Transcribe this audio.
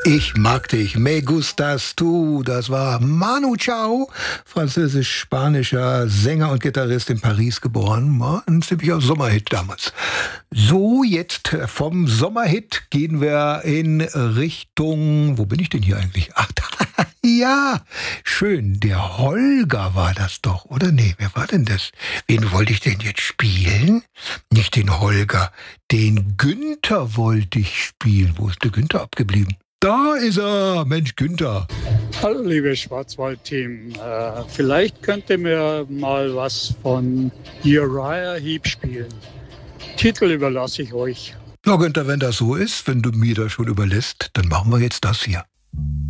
Ich mag dich, me gustas tu. Das war Manu Chao, französisch-spanischer Sänger und Gitarrist in Paris geboren. War ein ziemlicher Sommerhit damals. So, jetzt vom Sommerhit gehen wir in Richtung, wo bin ich denn hier eigentlich? Ach, da, ja, schön. Der Holger war das doch, oder? Nee, wer war denn das? Wen wollte ich denn jetzt spielen? Nicht den Holger, den Günther wollte ich spielen. Wo ist der Günther abgeblieben? Da ist er, Mensch, Günther. Hallo liebe Schwarzwald-Team, vielleicht könnt ihr mir mal was von Uriah Heep spielen. Titel überlasse ich euch. Na Günther, wenn das so ist, wenn du mir das schon überlässt, dann machen wir jetzt das hier.